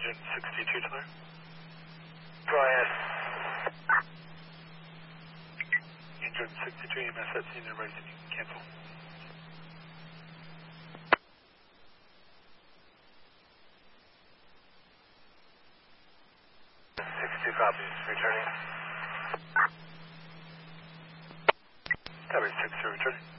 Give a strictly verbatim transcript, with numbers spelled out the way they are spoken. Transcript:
Engine sixty-two clear. Go ahead. Engine sixty-two, E M S at scene and raising, you can cancel. sixty-two copies, returning. Tower six, returning.